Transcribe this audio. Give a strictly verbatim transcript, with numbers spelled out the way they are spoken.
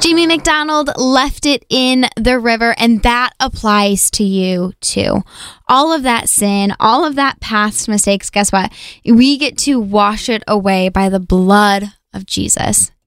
Jamie McDonald left it in the river, and that applies to you too. All of that sin, all of that past mistakes, guess what? We get to wash it away by the blood of Jesus.